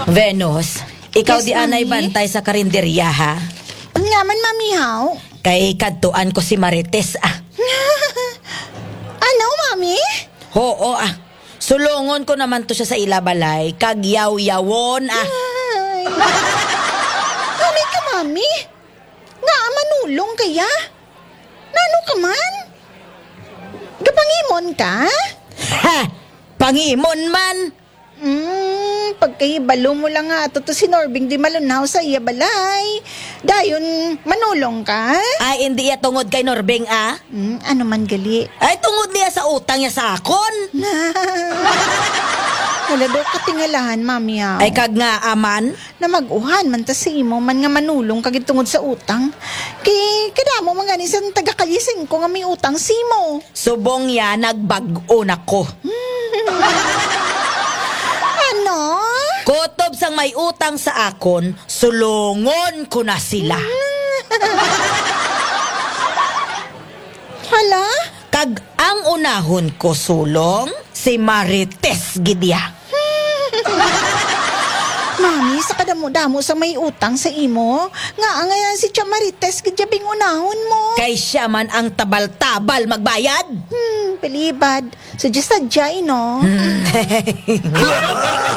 Venus, ikaw Yes, di anay Mami? bantay sa karinderya ha? Ang yaman, Mami, haw? Kay kadtuan ko si Marites Ano, Mami? Oo Sulungon ko naman to siya sa ilabalay, kag yaw-yawon Ay. Mami ka, Mami? Nga, manulong kaya? Nano ka man? Gapangimon ka? Ha! Pangimon man! Pagkahibalo mo lang nga ato to si Norbing di malunaw sa iya balay. Dayon, manulong ka? Ay, hindi ya tungod kay Norbeng Ano man gali? Ay, tungod niya sa utang niya sa akon. Wala daw katingalahan, Mami, haw. Ay, kag nga aman. Na mag-uhan man ta sa imo man nga manulong kagit tungod sa utang. Kada mo mga nisan taga-kalising ko nga may utang simo. Subong ya, nagbag-o na ko. Ano? Kutob sang may utang sa akon, sulungon ko na sila. Hala? Kag ang unahon ko sulong, si Marites Gidya. Mami, sa kadamo-damo sa may utang sa imo, nga ngayon si Tia Marites kadyabing unahon mo. Kay siya man ang tabal-tabal magbayad. Pilibad. Sadya-sadya, no?